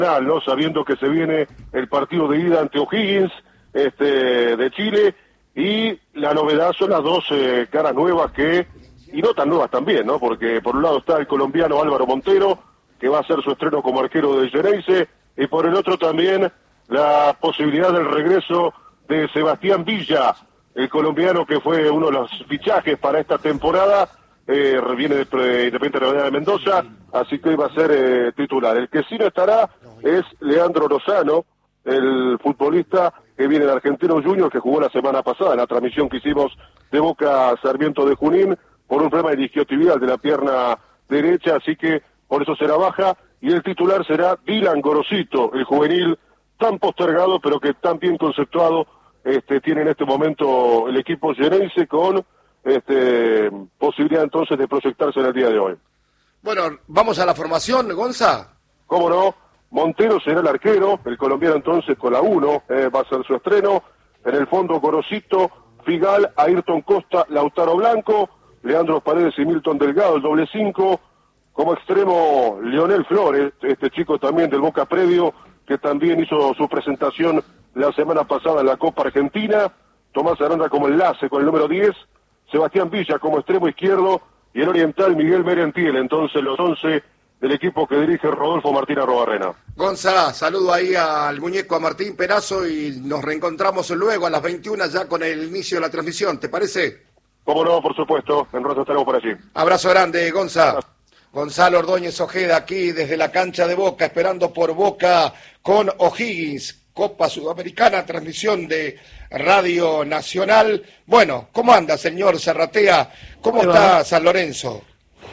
¿no? Sabiendo que se viene el partido de ida ante O'Higgins de Chile, y la novedad son las dos caras nuevas y no tan nuevas también, ¿no? Porque por un lado está el colombiano Álvaro Montero, que va a hacer su estreno como arquero de Geneise, y por el otro también la posibilidad del regreso de Sebastián Villa, el colombiano que fue uno de los fichajes para esta temporada, viene de Independiente de Mendoza, así que hoy va a ser titular. El que sí no estará es Leandro Lozano, el futbolista que viene de Argentino Juniors, que jugó la semana pasada en la transmisión que hicimos de Boca Sarmiento de Junín, por un problema de isquiotibial de la pierna derecha, así que por eso será baja, y el titular será Dylan Gorosito, el juvenil tan postergado, pero que tan bien conceptuado tiene en este momento el equipo Geneise, con posibilidad entonces de proyectarse en el día de hoy. Bueno, vamos a la formación, Gonza. ¿Cómo no? Montero será el arquero, el colombiano entonces con la 1, va a ser su estreno. En el fondo, Gorosito, Figal, Ayrton Costa, Lautaro Blanco, Leandro Paredes y Milton Delgado, el doble 5. Como extremo, Leonel Flores, este chico también del Boca Previo, que también hizo su presentación la semana pasada en la Copa Argentina. Tomás Aranda como enlace con el número 10. Sebastián Villa como extremo izquierdo, y el oriental Miguel Merentiel, entonces los 11 del equipo que dirige Rodolfo Martín Arrobarrena. Gonza, saludo ahí al muñeco, a Martín Perazo, y nos reencontramos luego a las 21 ya con el inicio de la transmisión, ¿te parece? Cómo no, por supuesto, en rato estaremos por allí. Abrazo grande, Gonza. Gonzalo Ordóñez Ojeda aquí desde la cancha de Boca, esperando por Boca con O'Higgins, Copa Sudamericana, transmisión de Radio Nacional. Bueno, ¿cómo anda, señor Serratea? ¿Cómo está San Lorenzo?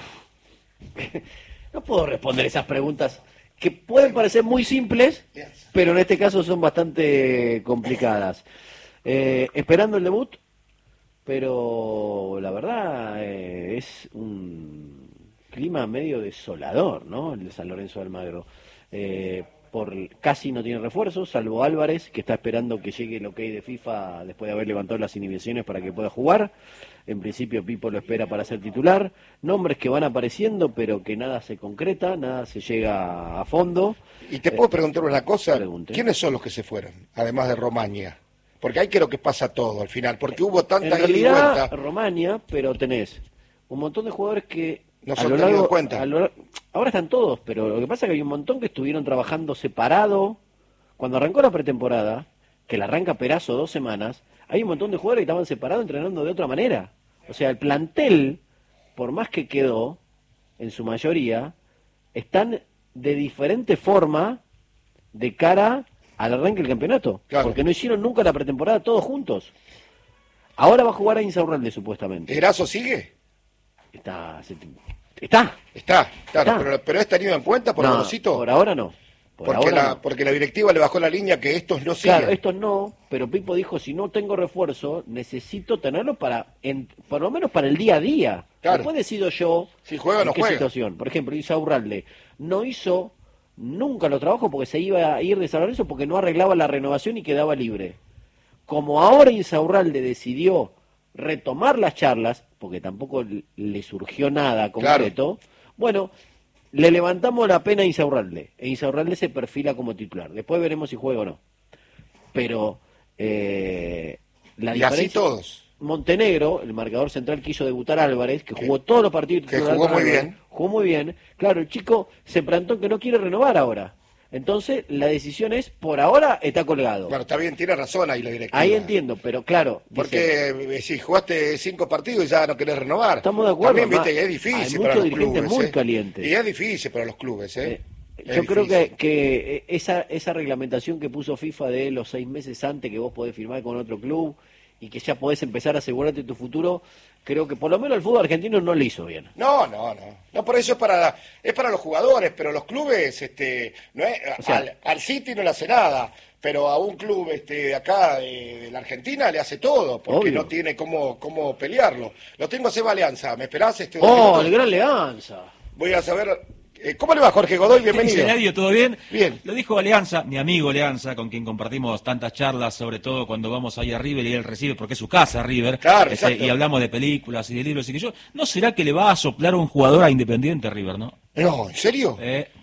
No puedo responder esas preguntas que pueden parecer muy simples, pero en este caso son bastante complicadas. Esperando el debut, pero la verdad es un clima medio desolador, ¿no? El de San Lorenzo de Almagro. Casi no tiene refuerzos, salvo Álvarez, que está esperando que llegue el ok de FIFA después de haber levantado las inhibiciones para que pueda jugar. En principio Pipo lo espera para ser titular. Nombres que van apareciendo, pero que nada se concreta, nada se llega a fondo. Y te puedo preguntar una cosa, pregunte. ¿Quiénes son los que se fueron, además de Romaña? Porque ahí creo que pasa todo al final, porque hubo tanta en ida y realidad, vuelta. Romaña, pero tenés un montón de jugadores que no son tenidos en cuenta. Ahora están todos, pero lo que pasa es que hay un montón que estuvieron trabajando separado. Cuando arrancó la pretemporada, que la arranca Perazo 2 semanas, hay un montón de jugadores que estaban separados entrenando de otra manera. O sea, el plantel, por más que quedó, en su mayoría, están de diferente forma de cara al arranque del campeonato. Claro. Porque no hicieron nunca la pretemporada todos juntos. Ahora va a jugar a Insaurralde, supuestamente. ¿Erazo sigue? Está, claro, pero es tenido en cuenta por Gorosito. Por ahora no. Porque la directiva le bajó la línea que estos no siguen. Claro, estos no, pero Pipo dijo, si no tengo refuerzo, necesito tenerlo por lo menos para el día a día. Claro. Después decido yo si juega o no qué juega. Situación. Por ejemplo, Insaurralde no hizo nunca los trabajos porque se iba a ir de San Lorenzo porque no arreglaba la renovación y quedaba libre. Como ahora Insaurralde decidió retomar las charlas, porque tampoco le surgió nada concreto, bueno, le levantamos la pena a Insaurralde, e Insaurralde se perfila como titular. Después veremos si juega o no. Pero la y diferencia, así todos. Montenegro, el marcador central, quiso debutar a Álvarez, que jugó todos los partidos. Que jugó muy bien. Jugó muy bien. Claro, el chico se plantó que no quiere renovar ahora. Entonces, la decisión es, por ahora, está colgado. Bueno, está bien, tiene razón ahí la directiva. Ahí entiendo, pero claro. Porque si jugaste 5 partidos y ya no querés renovar. Estamos de acuerdo. También viste que es difícil para los clubes. Muy calientes. Y es difícil para los clubes, Yo creo que esa reglamentación que puso FIFA de los 6 meses antes que vos podés firmar con otro club y que ya podés empezar a asegurarte tu futuro, creo que por lo menos el fútbol argentino no le hizo bien. No, por eso es para los jugadores, pero los clubes, no es, o sea, al City no le hace nada, pero a un club de acá de la Argentina le hace todo, porque obvio. No tiene cómo pelearlo. Lo tengo a Seba Leanza, ¿me esperás? El gran Leanza. Voy a saber. ¿Cómo le va, Jorge Godoy? Bienvenido. Escenario, ¿todo bien? Bien. Lo dijo Leanza, mi amigo Leanza, con quien compartimos tantas charlas, sobre todo cuando vamos ahí a River y él recibe, porque es su casa River, claro, y hablamos de películas y de libros y que yo, ¿no será que le va a soplar un jugador a Independiente River, no? No, ¿en serio?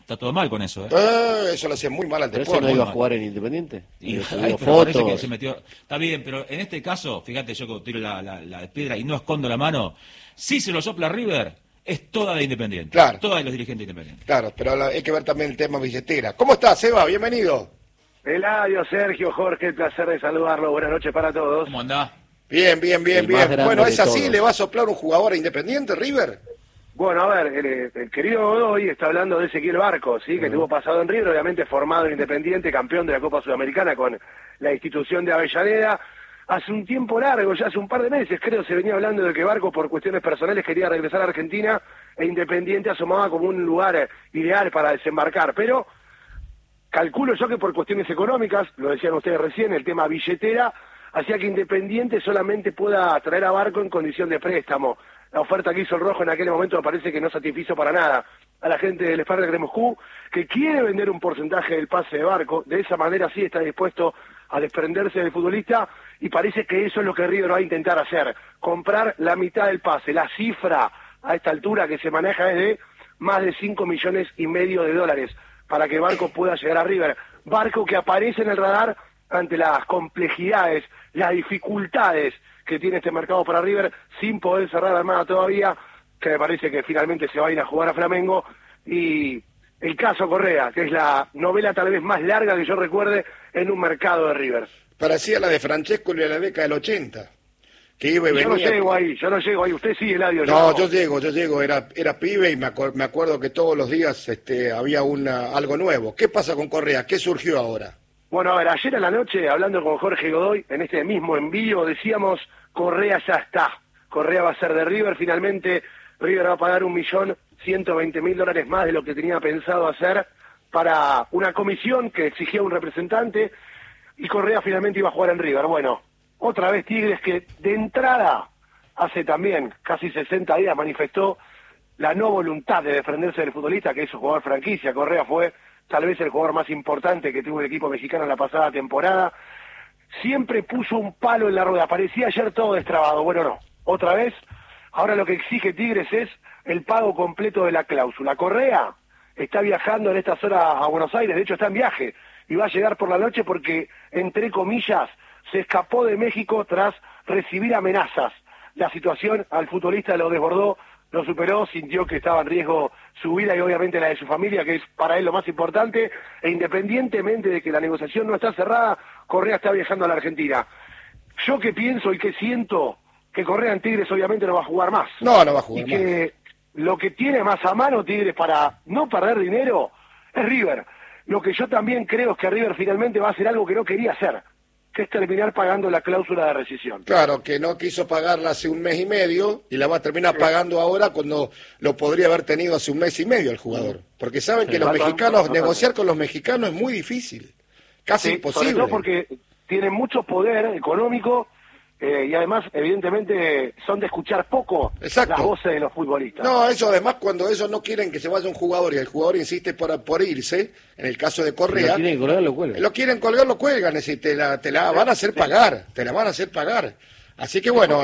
Está todo mal con eso, Eso lo hacía muy mal al ¿Pero ese deporte. no iba a jugar en Independiente? Y Subió pero parece fotos. que se metió. Está bien, pero en este caso, fíjate, yo que tiro la piedra y no escondo la mano, si se lo sopla River, es toda de Independiente. Claro. Toda de los dirigentes independientes. Claro, pero hay que ver también el tema billetera. ¿Cómo estás, Seba? Bienvenido. Eladio, Sergio, Jorge, el placer de saludarlo. Buenas noches para todos. ¿Cómo andás? Bien. El más grande Bueno, ¿es de así? todos. ¿Le va a soplar un jugador a Independiente, River? Bueno, a ver, el querido Godoy está hablando de Ezequiel Barco, ¿sí? Que tuvo pasado en River, obviamente formado en Independiente, campeón de la Copa Sudamericana con la institución de Avellaneda. Hace un tiempo largo, ya hace un par de meses, creo, se venía hablando de que Barco, por cuestiones personales, quería regresar a Argentina e Independiente asomaba como un lugar ideal para desembarcar. Pero calculo yo que por cuestiones económicas, lo decían ustedes recién, el tema billetera, hacía que Independiente solamente pueda traer a Barco en condición de préstamo. La oferta que hizo el Rojo en aquel momento me parece que no satisfizo para nada a la gente del Spartak de Moscú, que quiere vender un porcentaje del pase de Barco, de esa manera sí está dispuesto a desprenderse del futbolista, y parece que eso es lo que River va a intentar hacer, comprar la mitad del pase. La cifra a esta altura que se maneja es de más de 5,5 millones de dólares para que Barco pueda llegar a River. Barco que aparece en el radar ante las complejidades, las dificultades que tiene este mercado para River, sin poder cerrar la armada todavía, que me parece que finalmente se va a ir a jugar a Flamengo. Y el caso Correa, que es la novela tal vez más larga que yo recuerde en un mercado de River. Parecía la de Francesco y la década del 80, que iba y venía. Yo no llego ahí, usted sí, Eladio. No, yo llego, era pibe y me acuerdo que todos los días había algo nuevo. ¿Qué pasa con Correa? ¿Qué surgió ahora? Bueno, a ver, ayer a la noche, hablando con Jorge Godoy, en este mismo envío, decíamos, Correa ya está. Correa va a ser de River, finalmente River va a pagar $1.120.000 más de lo que tenía pensado hacer para una comisión que exigía un representante, y Correa finalmente iba a jugar en River. Bueno, otra vez Tigres, que de entrada, hace también casi 60 días, manifestó la no voluntad de defenderse del futbolista, que es su jugador franquicia. Correa fue tal vez el jugador más importante que tuvo el equipo mexicano en la pasada temporada. Siempre puso un palo en la rueda, parecía ayer todo destrabado. Bueno, no, otra vez, ahora lo que exige Tigres es el pago completo de la cláusula. Correa está viajando en estas horas a Buenos Aires, de hecho está en viaje, y va a llegar por la noche porque, entre comillas, se escapó de México tras recibir amenazas. La situación al futbolista lo desbordó, lo superó, sintió que estaba en riesgo su vida y obviamente la de su familia, que es para él lo más importante, e independientemente de que la negociación no está cerrada, Correa está viajando a la Argentina. Yo que pienso y que siento que Correa en Tigres obviamente no va a jugar más. No va a jugar y que más. Lo que tiene más a mano Tigres para no perder dinero es River. Lo que yo también creo es que River finalmente va a hacer algo que no quería hacer, que es terminar pagando la cláusula de rescisión. Claro, que no quiso pagarla hace un mes y medio y la va a terminar pagando ahora cuando lo podría haber tenido hace un mes y medio el jugador. Porque saben que los mexicanos, negociar con los mexicanos es muy difícil, casi imposible. Sobre todo porque tienen mucho poder económico y además, evidentemente, son de escuchar poco las voces de los futbolistas. No, eso además, cuando ellos no quieren que se vaya un jugador y el jugador insiste por irse, en el caso de Correa, lo quieren colgar, lo cuelgan. Lo quieren colgar, lo cuelgan, es decir, te la van a hacer pagar, te la van a hacer pagar. Así que bueno,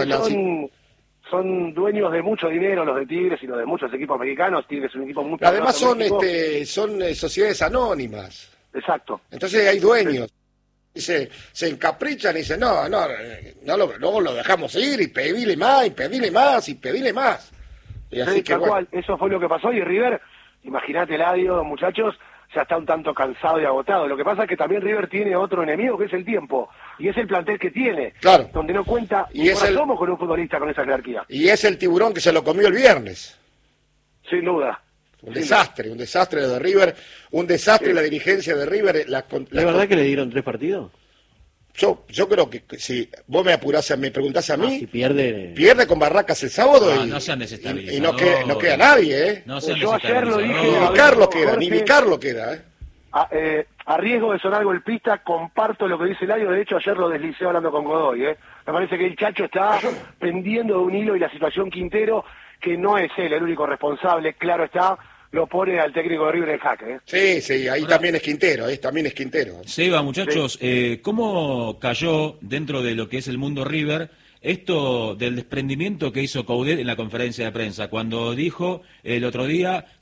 son dueños de mucho dinero los de Tigres y los de muchos equipos mexicanos. Tigres es un equipo muy además son sociedades anónimas. Exacto. Entonces hay dueños. Se encaprichan y dicen, luego lo dejamos ir y pedile más, y pedile más, y pedile más. Y así que, cual, eso fue lo que pasó. Y River, imagínate, Eladio, muchachos, ya está un tanto cansado y agotado. Lo que pasa es que también River tiene otro enemigo, que es el tiempo. Y es el plantel que tiene, claro, donde no cuenta y es somos con un futbolista con esa jerarquía. Y es el tiburón que se lo comió el viernes. Sin duda. Un desastre de River, un desastre la dirigencia de River. ¿Es verdad que le dieron 3 partidos? Yo creo que si vos me preguntás a mí, si pierde con Barracas el sábado no sean desestabilizadores. Y no queda nadie, ¿eh? No sean yo ayer lo dije, ni Vicar queda, ¿eh? A riesgo de sonar golpista, comparto lo que dice Eladio. De hecho, ayer lo deslicé hablando con Godoy, ¿eh? Me parece que el Chacho está pendiendo de un hilo y la situación Quintero, que no es él el único responsable, claro está, lo pone al técnico de River en jaque. Sí, ahí también es Quintero, Seba, muchachos, ¿cómo cayó dentro de lo que es el mundo River esto del desprendimiento que hizo Coudet en la conferencia de prensa, cuando dijo el otro día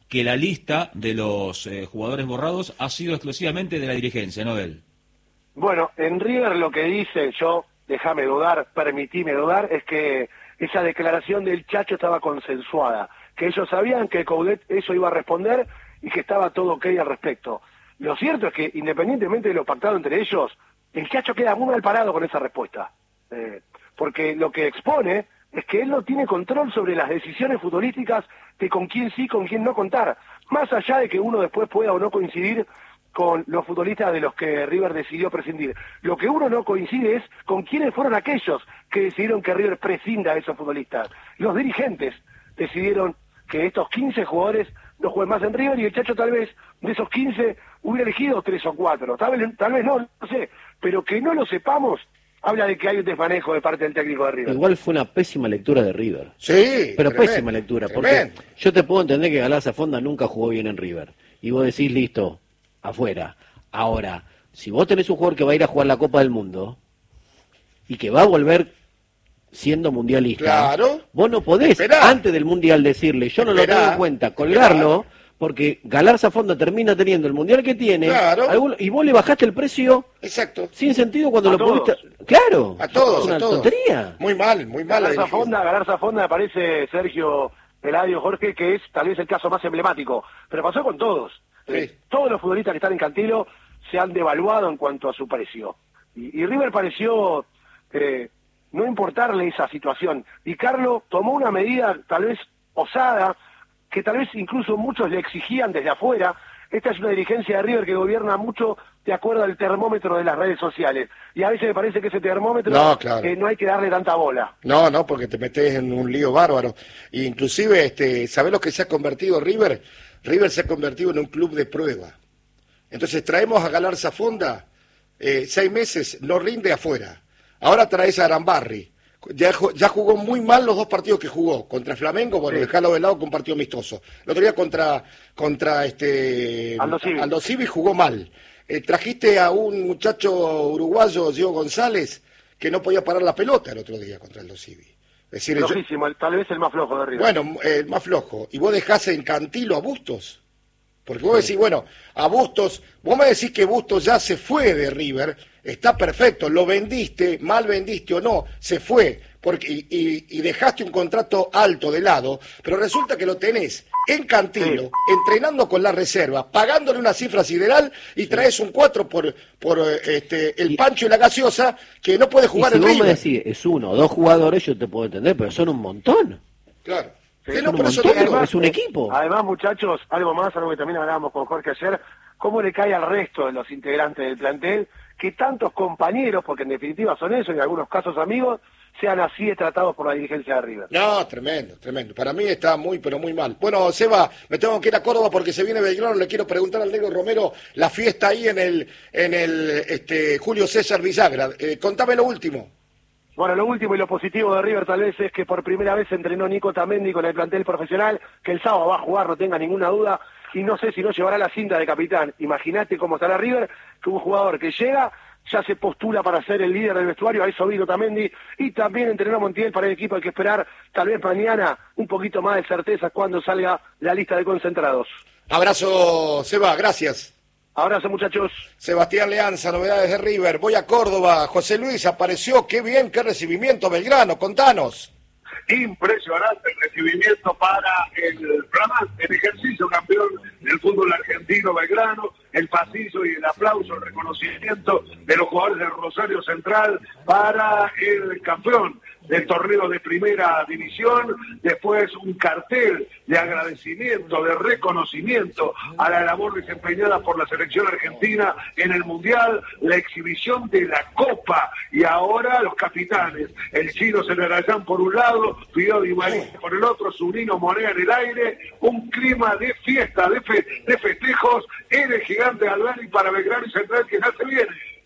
que la lista de los jugadores borrados ha sido exclusivamente de la dirigencia, no de él. Bueno, en River lo que dicen, déjame dudar, permitime dudar, es que esa declaración del Chacho estaba consensuada, que ellos sabían que Coudet eso iba a responder y que estaba todo ok al respecto. Lo cierto es que, independientemente de lo pactado entre ellos, el Chacho queda muy mal parado con esa respuesta, porque lo que expone es que él no tiene control sobre las decisiones futbolísticas de con quién sí, con quién no contar, más allá de que uno después pueda o no coincidir con los futbolistas de los que River decidió prescindir. Lo que uno no coincide es con quiénes fueron aquellos que decidieron que River prescinda de esos futbolistas. Los dirigentes decidieron que estos 15 jugadores no jueguen más en River, y el Chacho tal vez de esos 15 hubiera elegido 3 o 4, tal vez no sé, pero que no lo sepamos habla de que hay un desmanejo de parte del técnico de River. Igual fue una pésima lectura de River. Sí, pero tremendo, pésima lectura, tremendo. porque yo te puedo entender que Galarza Fonda nunca jugó bien en River, y vos decís, listo, afuera. Ahora, si vos tenés un jugador que va a ir a jugar la Copa del Mundo y que va a volver siendo mundialista, claro, vos no podés antes del mundial decirle, yo no lo tengo en cuenta, colgarlo, porque Galarza Fonda termina teniendo el mundial que tiene, claro, y vos le bajaste el precio, exacto, sin sentido cuando a lo todos. pudiste. Claro, a todos, es una a todos. tontería. Muy mal. Galarza Fonda, me parece, Sergio, Eladio, Jorge, que es tal vez el caso más emblemático, pero pasó con todos. Sí. Todos los futbolistas que están en Cantilo se han devaluado en cuanto a su precio. Y River pareció no importarle esa situación. Y Carlo tomó una medida tal vez osada, que tal vez incluso muchos le exigían desde afuera. Esta es una dirigencia de River que gobierna mucho de acuerdo al termómetro de las redes sociales. Y a veces me parece que ese termómetro no hay que darle tanta bola. No, porque te metes en un lío bárbaro. E inclusive, ¿sabés lo que se ha convertido River? River se ha convertido en un club de prueba. Entonces traemos a Galarza Fonda, 6 meses, no rinde afuera. Ahora traes a Arambarri. Ya jugó muy mal los 2 partidos que jugó. Contra Flamengo, bueno, dejarlo de lado con un partido amistoso. El otro día contra Aldo Civi jugó mal. Trajiste a un muchacho uruguayo, Diego González, que no podía parar la pelota el otro día contra Aldo Civi. Es decir, flojísimo, tal vez el más flojo de River. Bueno, el más flojo. Y vos dejás en Cantilo a Bustos. Porque vos decís, bueno, a Bustos, vos me decís que Bustos ya se fue de River, está perfecto, lo vendiste, mal vendiste o no, se fue, porque y dejaste un contrato alto de lado, pero resulta que lo tenés en Cantilo, entrenando con la reserva, pagándole una cifra sideral y traes un 4 por el Pancho y la Gaseosa, que no puede jugar en River. Si vos me decís, es 1 o 2 jugadores, yo te puedo entender, pero son un montón. Claro. Es un equipo. Además, muchachos, algo que también hablábamos con Jorge ayer, cómo le cae al resto de los integrantes del plantel que tantos compañeros, porque en definitiva son eso, y en algunos casos amigos, sean así tratados por la dirigencia de River. No, tremendo. Para mí está muy, pero muy mal. Bueno, Seba, me tengo que ir a Córdoba porque se viene Belgrano. Le quiero preguntar al Negro Romero la fiesta ahí en el Julio César Villagra. Contame lo último. Bueno, lo último y lo positivo de River tal vez es que por primera vez entrenó Nico Tamendi con el plantel profesional, que el sábado va a jugar, no tenga ninguna duda, y no sé si no llevará la cinta de capitán. Imagínate cómo estará River, que un jugador que llega ya se postula para ser el líder del vestuario, a eso vino Tamendi, y también entrenó Montiel. Para el equipo hay que esperar tal vez mañana un poquito más de certeza cuando salga la lista de concentrados. Abrazo, Seba, gracias. Abrazo, muchachos. Sebastián Leanza, novedades de River. Voy a Córdoba. José Luis apareció. Qué bien, qué recibimiento, Belgrano. Contanos. Impresionante el recibimiento para el flamante, el ejercicio campeón del fútbol argentino Belgrano, el pasillo y el aplauso, el reconocimiento de los jugadores del Rosario Central para el campeón del torneo de primera división, después un cartel de agradecimiento, de reconocimiento a la labor desempeñada por la selección argentina en el Mundial, la exhibición de la Copa, y ahora los capitanes, el Chino Celarayán por un lado, Fideo Di María por el otro, Zunino Monea en el aire, un clima de fiesta, de festejos en el Gigante Albani para Belgrano y Central, que ya se viene.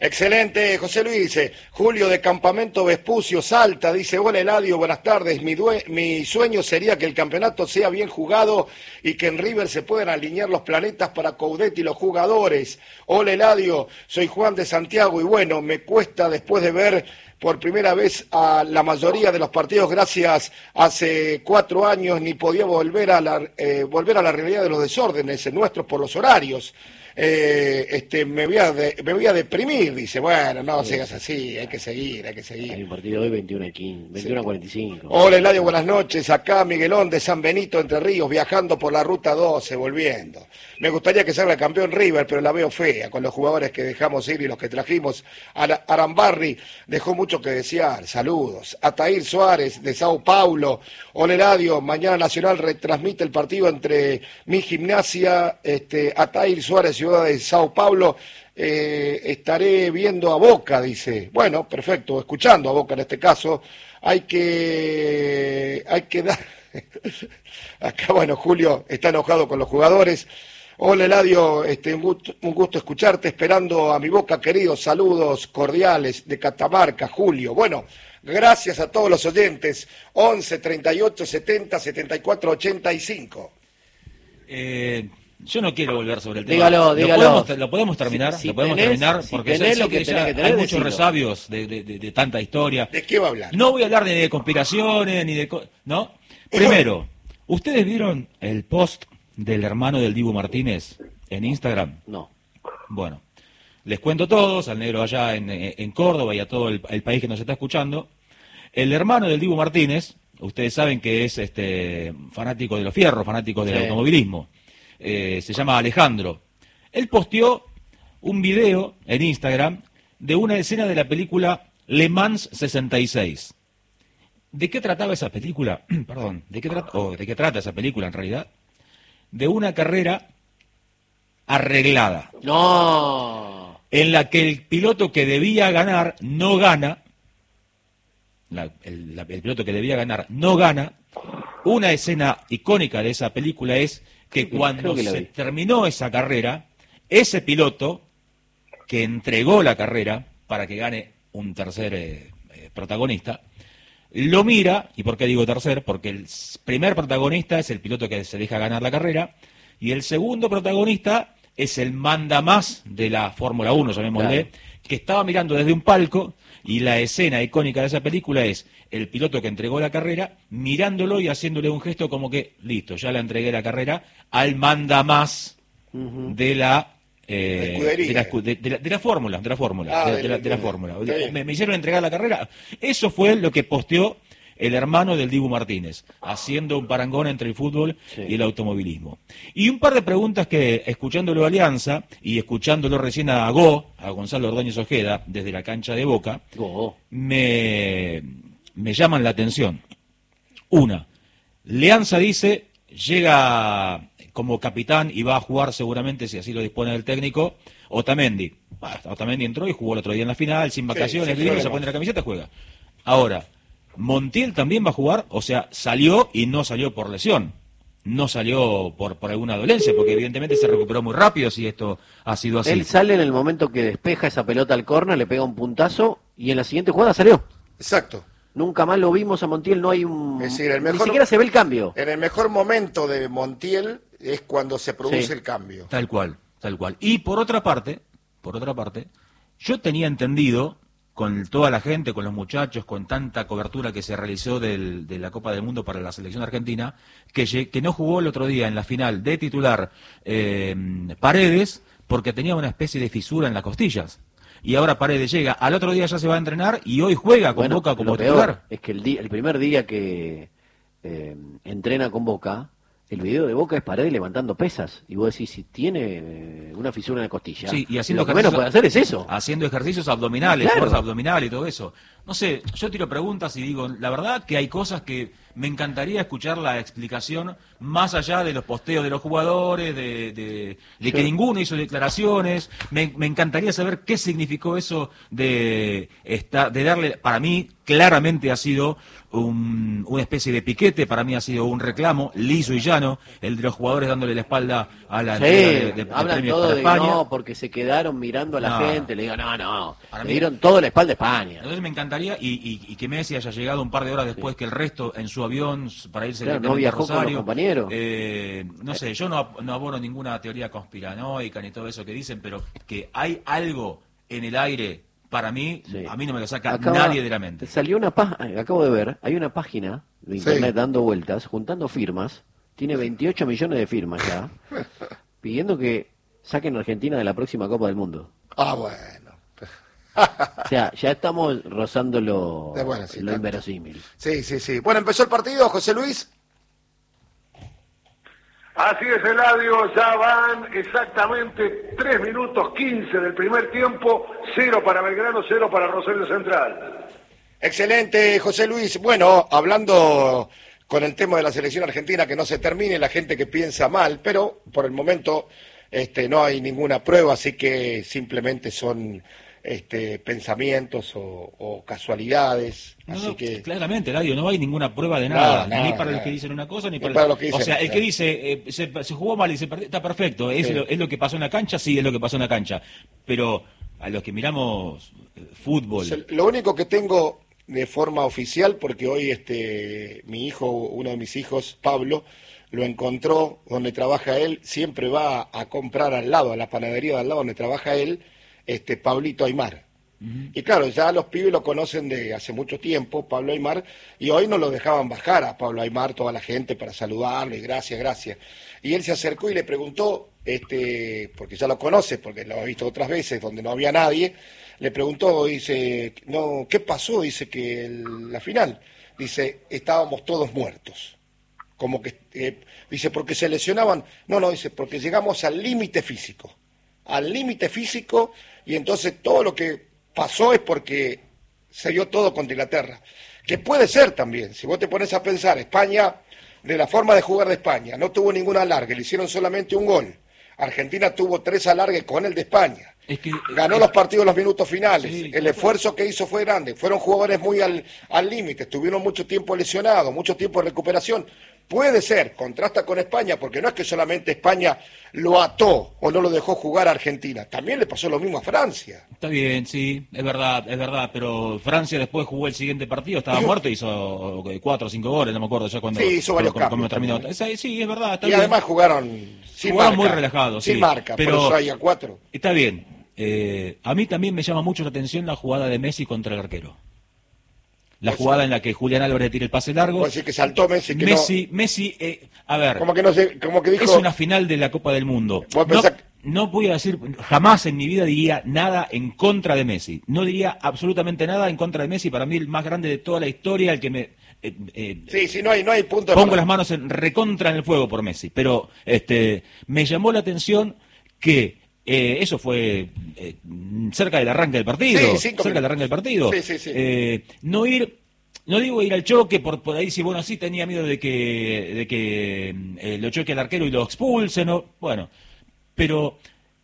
Excelente, José Luis dice, Julio de Campamento Vespucio, Salta, dice, hola Eladio, buenas tardes, mi sueño sería que el campeonato sea bien jugado y que en River se puedan alinear los planetas para Coudet y los jugadores. Hola Eladio, soy Juan de Santiago y bueno, me cuesta después de ver por primera vez a la mayoría de los partidos, gracias hace 4 años, ni podía volver a la realidad de los desórdenes nuestros por los horarios. Me voy a deprimir, dice. Bueno, no sigas así, hay que seguir. Hay un partido hoy 21:45. Hola Eladio, buenas noches, acá Miguelón de San Benito, Entre Ríos, viajando por la ruta 12, volviendo. Me gustaría que salga campeón River, pero la veo fea, con los jugadores que dejamos ir y los que trajimos. Arambarri dejó mucho que desear, saludos. Atair Suárez de Sao Paulo, hola Eladio, mañana Nacional retransmite el partido entre mi Gimnasia, Atair Suárez, ciudad de Sao Paulo, estaré viendo a Boca, dice. Bueno, perfecto, escuchando a Boca en este caso. Hay que dar... Acá, bueno, Julio está enojado con los jugadores. Hola Eladio, un gusto escucharte, esperando a mi Boca querido, saludos cordiales de Catamarca, Julio. Bueno, gracias a todos los oyentes, 11 38 70 74 85. Yo no quiero volver sobre el tema. Dígalo. Lo podemos terminar, porque tenés ya lo que tenés que tener, hay muchos decilo. resabios de tanta historia. ¿De qué va a hablar? No voy a hablar ni de conspiraciones, ni de... ¿no? Primero, ¿ustedes vieron el post del hermano del Dibu Martínez en Instagram? No. Bueno, les cuento a todos, al negro allá en Córdoba y a todo el país que nos está escuchando. El hermano del Dibu Martínez, ustedes saben que es fanático de los fierros, fanático del automovilismo. Se llama Alejandro. Él posteó un video en Instagram de una escena de la película Le Mans 66. ¿De qué trataba esa película? Perdón, ¿de qué trata esa película en realidad? De una carrera arreglada. No. En la que el piloto que debía ganar no gana. El piloto que debía ganar no gana. Una escena icónica de esa película es que cuando se terminó esa carrera, ese piloto que entregó la carrera para que gane un tercer protagonista, lo mira, ¿y por qué digo tercer? Porque el primer protagonista es el piloto que se deja ganar la carrera, y el segundo protagonista es el mandamás de la Fórmula 1, llamémosle, que estaba mirando desde un palco, y la escena icónica de esa película es el piloto que entregó la carrera, mirándolo y haciéndole un gesto como que, listo, ya le entregué la carrera al mandamás de la... de la fórmula. Me hicieron entregar la carrera. Eso fue lo que posteó el hermano del Dibu Martínez, haciendo un parangón entre el fútbol y el automovilismo. Y un par de preguntas que, escuchándolo a Alianza y escuchándolo recién a Gonzalo Ordóñez Ojeda, desde la cancha de Boca, me llaman la atención. Una, Alianza dice, llega como capitán y va a jugar seguramente, si así lo dispone el técnico, Otamendi. Otamendi entró y jugó el otro día en la final, sin vacaciones, se pone la camiseta, juega. Ahora, Montiel también va a jugar, o sea, salió y no salió por lesión, no salió por alguna dolencia, porque evidentemente se recuperó muy rápido si esto ha sido así. Él sale en el momento que despeja esa pelota al córner, le pega un puntazo y en la siguiente jugada salió. Exacto. Nunca más lo vimos a Montiel, no hay un... Es decir, ni siquiera se ve el cambio. En el mejor momento de Montiel es cuando se produce el cambio. Tal cual. Y por otra parte, yo tenía entendido, con toda la gente, con los muchachos, con tanta cobertura que se realizó de la Copa del Mundo para la selección argentina, que no jugó el otro día en la final de titular Paredes, porque tenía una especie de fisura en las costillas. Y ahora Paredes llega, al otro día ya se va a entrenar y hoy juega con Boca como titular. Es que el primer día que entrena con Boca, el video de Boca es Paredes levantando pesas. Y vos decís, si tiene una fisura en la costilla, sí, y haciendo lo que menos puede hacer es eso. Haciendo ejercicios abdominales, fuerza abdominal y todo eso. No sé, yo tiro preguntas y digo, la verdad que hay cosas que me encantaría escuchar la explicación más allá de los posteos de los jugadores, de que ninguno hizo declaraciones. Me encantaría saber qué significó eso de darle, para mí, claramente ha sido una especie de piquete, para mí ha sido un reclamo liso y llano, el de los jugadores dándole la espalda a la entrega de hablan premios todo para de España. no, porque se quedaron mirando a la gente, le digo, Para le mí- dieron todo la espalda a España. Entonces me encantaría y que Messi haya llegado un par de horas después que el resto en su avión para irse Claro, no directamente a viajó con los Rosario. compañeros. No sé, yo no abono ninguna teoría conspiranoica ni todo eso que dicen, pero que hay algo en el aire, para mí, Sí. a mí no me lo saca nadie de la mente. Salió acabo de ver, hay una página de internet dando vueltas, juntando firmas, tiene 28 millones de firmas ya, pidiendo que saquen a Argentina de la próxima Copa del Mundo. Ah, bueno. O sea, ya estamos rozando lo tanto. inverosímil. Sí. Bueno, empezó el partido, José Luis. Así es, Eladio, ya van exactamente 3 minutos 15 del primer tiempo, 0 para Belgrano, 0 para Rosario Central. Excelente, José Luis. Bueno, hablando con el tema de la selección argentina, que no se termine, la gente que piensa mal, pero por el momento no hay ninguna prueba, así que simplemente son pensamientos o casualidades. Así que claramente, Eladio, no hay ninguna prueba de nada, Nada, ni para nada. los que dicen una cosa, ni Para para los que dicen, o sea, el claro. que dice se jugó mal y se perdió, está perfecto, es lo que pasó en la cancha, sí, es lo que pasó en la cancha, pero a los que miramos fútbol... Lo único que tengo de forma oficial, porque hoy mi hijo, uno de mis hijos, Pablo, lo encontró donde trabaja él, siempre va a comprar al lado, a la panadería de al lado donde trabaja él, Pablito Aymar. Y claro, ya los pibes lo conocen de hace mucho tiempo, Pablo Aymar, y hoy no lo dejaban bajar a Pablo Aymar, toda la gente, para saludarlo, y gracias. Y él se acercó y le preguntó, porque ya lo conoce, porque lo ha visto otras veces, donde no había nadie, le preguntó, dice, no, ¿qué pasó? Dice que la final, dice, estábamos todos muertos. Como que, dice, porque se lesionaban, no, dice, porque llegamos al límite físico, y entonces todo lo que pasó es porque se dio todo contra Inglaterra, que puede ser también, si vos te pones a pensar, España, de la forma de jugar de España, no tuvo ningún alargue, le hicieron solamente un gol, Argentina tuvo 3 alargues con el de España, ganó los partidos en los minutos finales, sí, el esfuerzo que hizo fue grande, fueron jugadores muy al límite, estuvieron mucho tiempo lesionados, mucho tiempo de recuperación. Puede ser, contrasta con España, porque no es que solamente España lo ató o no lo dejó jugar a Argentina, también le pasó lo mismo a Francia. Está bien, sí, es verdad, pero Francia después jugó el siguiente partido, estaba muerto, hizo 4 o 5 goles, no me acuerdo ya cuando... Sí, hizo varios cambios terminó. también. Sí, es verdad, está Y bien. además jugaron sin Jugaron marca. muy relajados, sin sí, marca, pero por eso hay a 4. Está bien. A mí también me llama mucho la atención la jugada de Messi contra el arquero. La jugada en la que Julián Álvarez tira el pase largo. Puede decir que saltó Messi, que Messi, a ver, como que no sé, como que dijo, es una final de la Copa del Mundo. Vos pensás que- No voy a decir, jamás en mi vida diría nada en contra de Messi. No diría absolutamente nada en contra de Messi. Para mí el más grande de toda la historia, el que me... sí, no hay punto de pongo partida. las manos recontra en el fuego por Messi. Pero me llamó la atención que eso fue cerca del arranque del partido. Sí, 5 cerca del minutos. arranque del partido. Sí. No digo ir al choque, por ahí sí, bueno, sí tenía miedo de que lo choque al arquero y lo expulsen, ¿no? Bueno, pero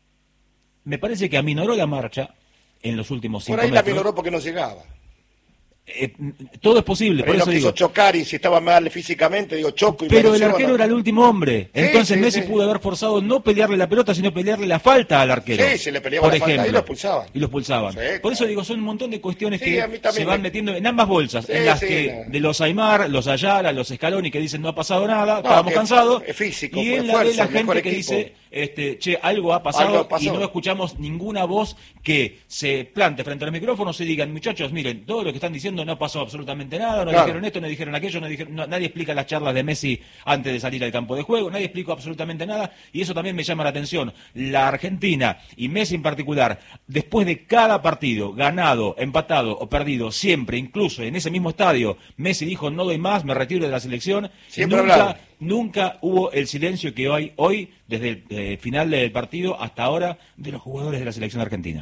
me parece que aminoró la marcha en los últimos 5 Por ahí metros. la minoró porque no llegaba. Todo es posible, Pero por él no eso quiso digo. chocar y si estaba mal físicamente, digo, choco y Pero el mereció, arquero ¿no? era el último hombre. Entonces sí, Messi sí. pudo haber forzado no pelearle la pelota, sino pelearle la falta al arquero. Sí, se le peleaba por la falta ejemplo. y lo expulsaban. Y lo expulsaban. Sí, Por eso claro. digo, son un montón de cuestiones Sí, que a mí también se van me- metiendo en ambas bolsas. Sí, en las sí, que no. de los Aymar, los Ayala, los Scaloni que dicen no ha pasado nada, estábamos que cansados. es físico, y fue en la de esfuerzo, la mejor gente que equipo. dice, che, algo ha pasado, Algo pasó. y no escuchamos ninguna voz que se plante frente a los micrófonos y digan, muchachos, miren, todo lo que están diciendo no pasó absolutamente nada, no Claro. dijeron esto, no dijeron aquello, nadie explica las charlas de Messi antes de salir al campo de juego, nadie explicó absolutamente nada, y eso también me llama la atención. La Argentina, y Messi en particular, después de cada partido, ganado, empatado o perdido, siempre, incluso en ese mismo estadio, Messi dijo, no doy más, me retiro de la selección. Siempre hablaron. Nunca hubo el silencio que hay hoy, desde el final del partido hasta ahora, de los jugadores de la selección argentina.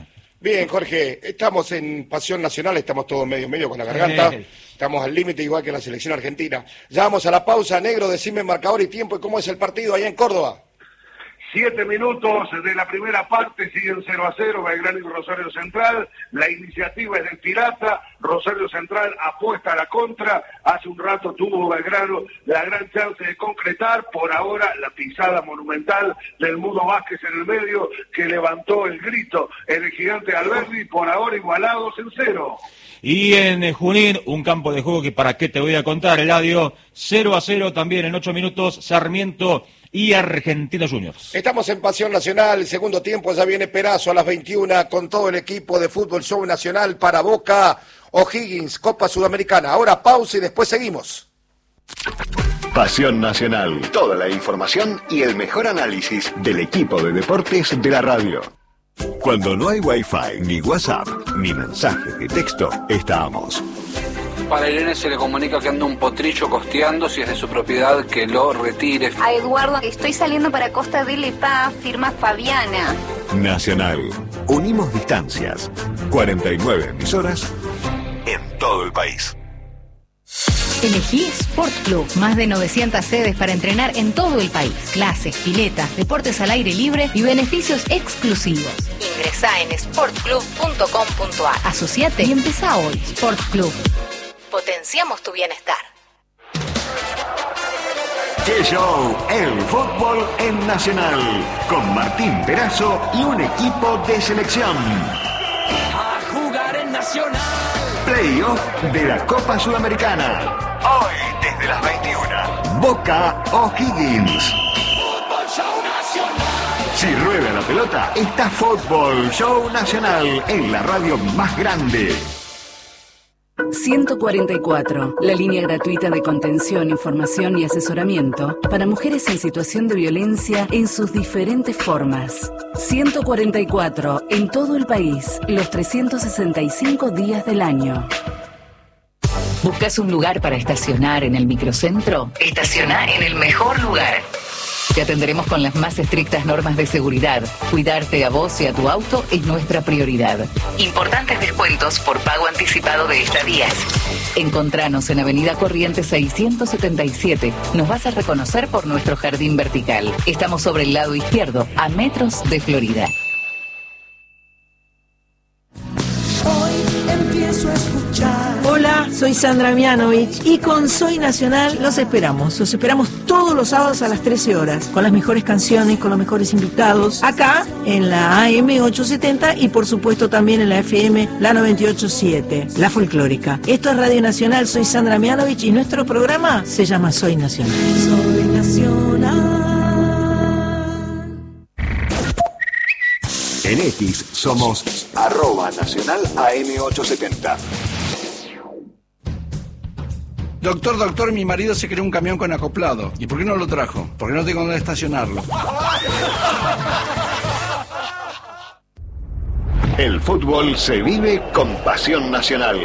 Bien, Jorge, estamos en Pasión Nacional, estamos todos medio con la garganta, estamos al límite igual que la selección argentina. Ya vamos a la pausa, Negro, decime marcador y tiempo y cómo es el partido allá en Córdoba. 7 minutos de la primera parte, siguen 0-0, Belgrano y Rosario Central. La iniciativa es del Pirata, Rosario Central apuesta a la contra. Hace un rato tuvo Belgrano la gran chance de concretar, por ahora la pisada monumental del Mudo Vázquez en el medio, que levantó el grito en el gigante Alberdi, por ahora igualados en 0. Y en Junín, un campo de juego que para qué te voy a contar, Eladio, 0-0 también en 8 minutos, Sarmiento y Argentinos Juniors. Estamos en Pasión Nacional, el segundo tiempo ya viene Perazo a las 21 con todo el equipo de Fútbol Show Nacional para Boca, O'Higgins, Copa Sudamericana. Ahora pausa y después seguimos. Pasión Nacional, toda la información y el mejor análisis del equipo de deportes de la radio. Cuando no hay Wi-Fi, ni WhatsApp, ni mensajes de texto, estamos. Para Irene se le comunica que anda un potrillo costeando, si es de su propiedad, que lo retire. A Eduardo, estoy saliendo para Costa del Epá, firma Fabiana. Nacional, unimos distancias. 49 emisoras en todo el país. Elegí Sport Club, más de 900 sedes para entrenar en todo el país. Clases, piletas, deportes al aire libre y beneficios exclusivos. Ingresá en sportclub.com.ar. Asociate y empezá hoy. Sport Club. Potenciamos tu bienestar. ¡Qué show! El fútbol en Nacional, con Martín Perazo y un equipo de selección. A jugar en Nacional. Playoff de la Copa Sudamericana. Hoy desde las 21. Boca O'Higgins. Fútbol Show Nacional. Si rueda la pelota, está Fútbol Show Nacional en la radio más grande. 144, la línea gratuita de contención, información y asesoramiento para mujeres en situación de violencia en sus diferentes formas. 144, en todo el país, los 365 días del año. ¿Buscas un lugar para estacionar en el microcentro? Estaciona en el mejor lugar. Te atenderemos con las más estrictas normas de seguridad. Cuidarte a vos y a tu auto es nuestra prioridad. Importantes descuentos por pago anticipado de estadías. Encontranos en Avenida Corrientes 677. Nos vas a reconocer por nuestro jardín vertical. Estamos sobre el lado izquierdo, a metros de Florida. Hoy empiezo a escuchar. Hola, soy Sandra Mianovich y con Soy Nacional los esperamos todos los sábados a las 13 horas, con las mejores canciones, con los mejores invitados, acá en la AM 870 y por supuesto también en la FM, la 98.7, la folclórica. Esto es Radio Nacional, soy Sandra Mianovich y nuestro programa se llama Soy Nacional. Soy Nacional. En X somos @Nacional AM870. Doctor, mi marido se creó un camión con acoplado. ¿Y por qué no lo trajo? Porque no tengo dónde estacionarlo. El fútbol se vive con Pasión Nacional.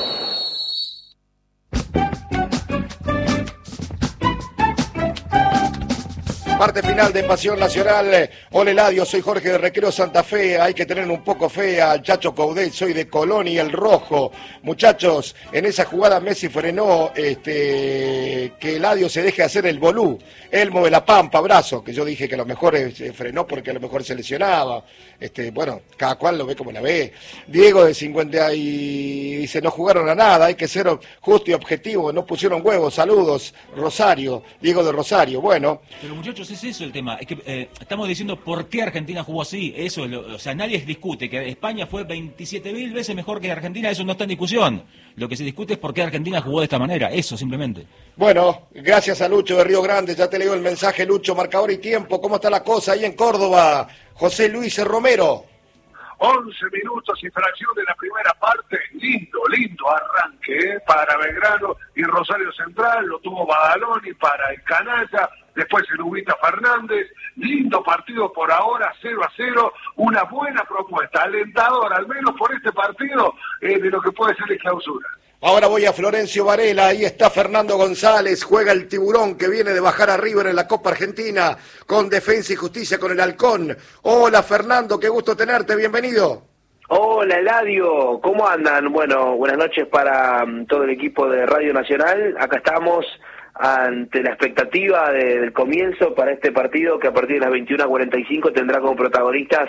Parte final de Pasión Nacional. Hola Eladio, soy Jorge de Recreo Santa Fe. Hay que tener un poco fe al Chacho Coudet, soy de Colón y el Rojo. Muchachos, en esa jugada Messi frenó que Eladio se deje hacer el bolú. Elmo de la Pampa, abrazo, que yo dije que a lo mejor frenó porque a lo mejor se lesionaba. Bueno, cada cual lo ve como la ve. Diego de 50 y dice, no jugaron a nada, hay que ser justo y objetivo, no pusieron huevos. Saludos, Rosario, Diego de Rosario. Bueno. Pero muchachos, es eso el tema, es que estamos diciendo por qué Argentina jugó así, eso es o sea, nadie discute que España fue 27.000 veces mejor que Argentina, eso no está en discusión. Lo que se discute es por qué Argentina jugó de esta manera, eso simplemente. Bueno, gracias a Lucho de Río Grande, ya te leo el mensaje, Lucho, marcador y tiempo, ¿cómo está la cosa ahí en Córdoba? José Luis Romero. 11 minutos y fracción de la primera parte, lindo arranque para Belgrano y Rosario Central, lo tuvo Badaloni para el Canalla, después el Ubita Fernández, lindo partido por ahora, 0-0, una buena propuesta, alentadora, al menos por este partido, de lo que puede ser la clausura. Ahora voy a Florencio Varela, ahí está Fernando González, juega el Tiburón que viene de bajar a River en la Copa Argentina con Defensa y Justicia con el Halcón. Hola Fernando, qué gusto tenerte, bienvenido. Hola Eladio, ¿cómo andan? Bueno, buenas noches para todo el equipo de Radio Nacional. Acá estamos ante la expectativa del comienzo para este partido que a partir de las 21:45 tendrá como protagonistas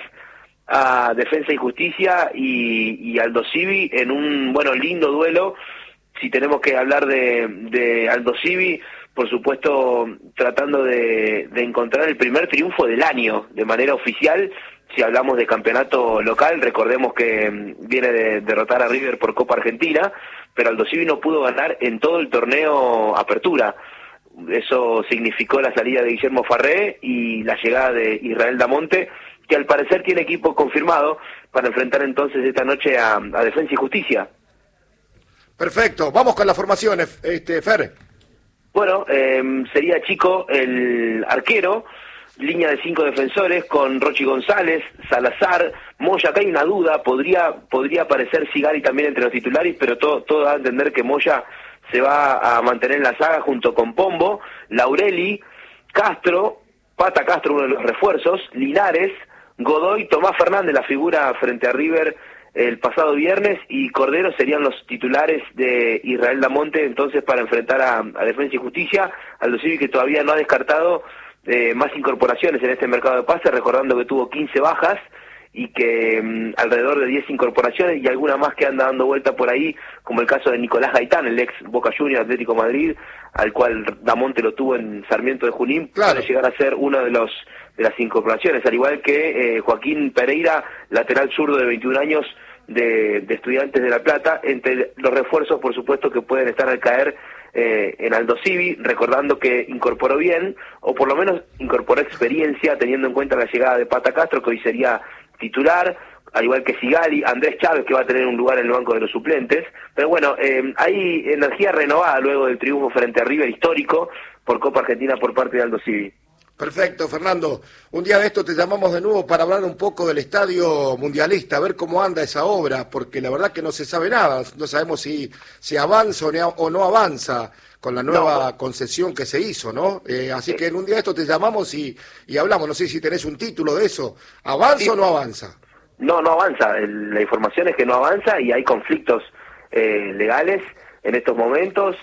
a Defensa y Justicia y Aldo Civi en un, lindo duelo. Si tenemos que hablar de Aldo Civi, por supuesto tratando de encontrar el primer triunfo del año de manera oficial. Si hablamos de campeonato local, recordemos que viene de derrotar a River por Copa Argentina, pero Aldo Civi no pudo ganar en todo el torneo Apertura. Eso significó la salida de Guillermo Farré y la llegada de Israel Damonte, que al parecer tiene equipo confirmado para enfrentar entonces esta noche a Defensa y Justicia. Perfecto, vamos con las formaciones, Fer. Bueno, sería Chico el arquero, línea de 5 defensores con Rochi González, Salazar, Moya. Acá hay una duda, podría aparecer Sigali también entre los titulares, pero todo da a entender que Moya se va a mantener en la saga junto con Pombo, Laureli, Castro, Pata Castro, uno de los refuerzos, Linares, Godoy, Tomás Fernández, la figura frente a River el pasado viernes, y Cordero serían los titulares de Israel Damonte entonces para enfrentar a Defensa y Justicia. Aldo Civi, que todavía no ha descartado más incorporaciones en este mercado de pases, recordando que tuvo 15 bajas y que alrededor de 10 incorporaciones y alguna más que anda dando vuelta por ahí, como el caso de Nicolás Gaitán, el ex Boca Juniors, Atlético Madrid, al cual Damonte lo tuvo en Sarmiento de Junín, claro, para llegar a ser uno de las incorporaciones, al igual que Joaquín Pereira, lateral zurdo de 21 años de Estudiantes de La Plata, entre los refuerzos, por supuesto, que pueden estar al caer en Aldo Civi, recordando que incorporó bien, o por lo menos incorporó experiencia, teniendo en cuenta la llegada de Pata Castro, que hoy sería titular, al igual que Sigali, Andrés Chávez, que va a tener un lugar en el banco de los suplentes. Pero bueno, hay energía renovada luego del triunfo frente a River histórico por Copa Argentina por parte de Aldo Civi. Perfecto, Fernando. Un día de esto te llamamos de nuevo para hablar un poco del Estadio Mundialista, a ver cómo anda esa obra, porque la verdad que no se sabe nada, no sabemos si avanza o no avanza con la nueva concesión que se hizo, ¿no? Así que en un día de esto te llamamos y hablamos, no sé si tenés un título de eso, ¿avanza o no avanza? No avanza, la información es que no avanza y hay conflictos legales en estos momentos.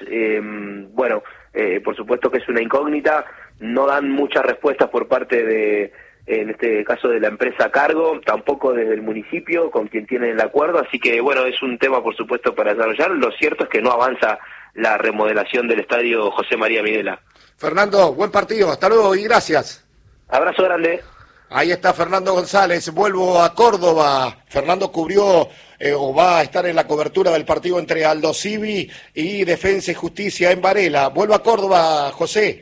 Por supuesto que es una incógnita, no dan muchas respuestas por parte de, en este caso, de la empresa a cargo, tampoco desde el municipio con quien tienen el acuerdo, así que bueno, es un tema por supuesto para desarrollar. Lo cierto es que no avanza la remodelación del estadio José María Videla. Fernando, buen partido, hasta luego y gracias. Abrazo grande. Ahí está Fernando González, vuelvo a Córdoba. Fernando cubrió o va a estar en la cobertura del partido entre Aldo Civi y Defensa y Justicia en Varela. Vuelvo a Córdoba, José.